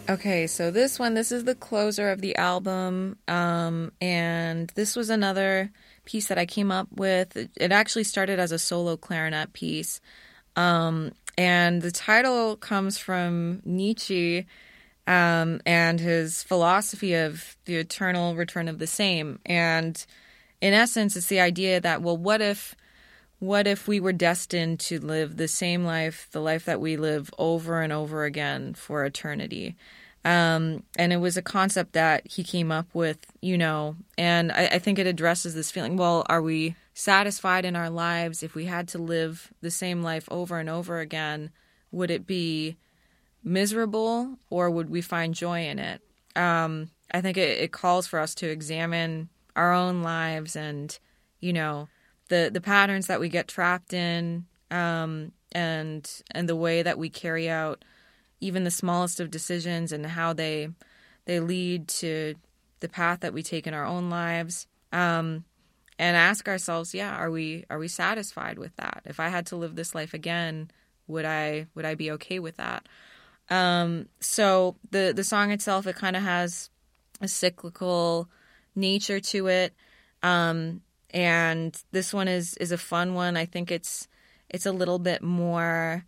Okay, so this is the closer of the album. And this was another piece that I came up with. It actually started as a solo clarinet piece. And the title comes from Nietzsche, and his philosophy of the eternal return of the same. And in essence, it's the idea that, well, what if we were destined to live the same life, the life that we live over and over again for eternity? And it was a concept that he came up with, and I think it addresses this feeling. Well, are we satisfied in our lives? If we had to live the same life over and over again, would it be miserable or would we find joy in it? I think it calls for us to examine our own lives and, the patterns that we get trapped in, and the way that we carry out even the smallest of decisions and how they lead to the path that we take in our own lives, and ask ourselves, are we satisfied with that? If I had to live this life again, would I be okay with that? So the song itself, it kind of has a cyclical nature to it, and this one is a fun one. I think it's a little bit more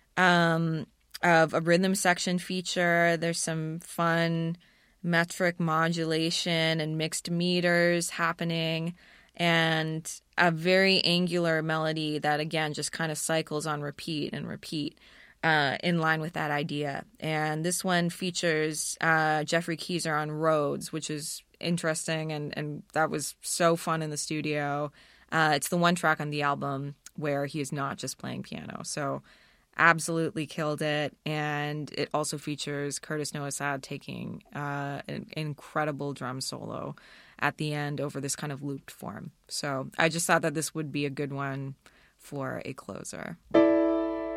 of a rhythm section feature. There's some fun metric modulation and mixed meters happening, and a very angular melody that, again, just kind of cycles on repeat and repeat, in line with that idea. And this one features Jeffrey Keyser on Rhodes, which is interesting, and that was so fun in the studio. It's the one track on the album where he is not just playing piano. So absolutely killed it. And it also features Curtis Noasad taking an incredible drum solo at the end over this kind of looped form. So I just thought that this would be a good one for a closer.